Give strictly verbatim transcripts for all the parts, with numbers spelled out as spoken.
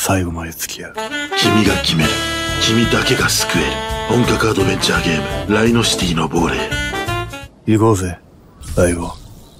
最後まで付き合う。 君が決める。君だけが救える。本格アドベンチャーゲーム、ライノシティの亡霊。 行こうぜ、相棒。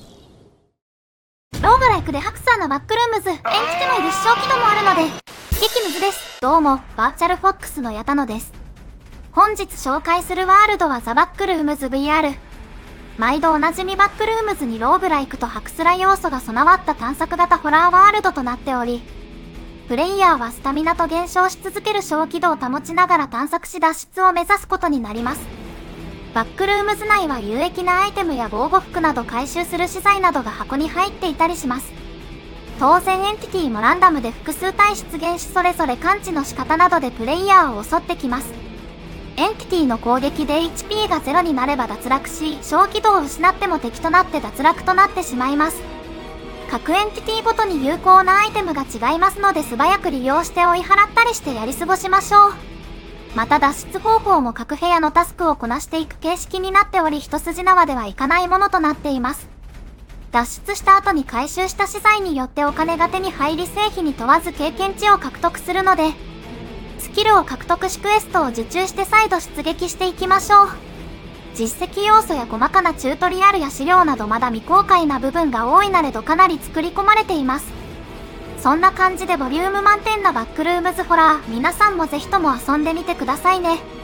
ローグライクでハクサーのバックルームズ、延期手のいる視聴機能もあるので、激ムズです。どうも、バーチャルフォックスの矢田野です。本日紹介するワールドはザ・バックルームズ ブイアール。毎度おなじみバックルームズにローグライクとハクスラ要素が備わった探索型ホラーワールドとなっており、プレイヤーはスタミナと減少し続ける小軌道を保ちながら探索し脱出を目指すことになります。バックルームズ内は有益なアイテムや防護服など回収する資材などが箱に入っていたりします。当然エンティティもランダムで複数体出現しそれぞれ感知の仕方などでプレイヤーを襲ってきます。エンティティの攻撃で エイチピー がゼロになれば脱落し、小軌道を失っても敵となって脱落となってしまいます。各エンティティごとに有効なアイテムが違いますので素早く利用して追い払ったりしてやり過ごしましょう。また脱出方法も各部屋のタスクをこなしていく形式になっており一筋縄ではいかないものとなっています。脱出した後に回収した資材によってお金が手に入り成否に問わず経験値を獲得するので、スキルを獲得しクエストを受注して再度出撃していきましょう。実績要素や細かなチュートリアルや資料などまだ未公開な部分が多いなれどかなり作り込まれています。そんな感じでボリューム満点なバックルームズホラー、皆さんもぜひとも遊んでみてくださいね。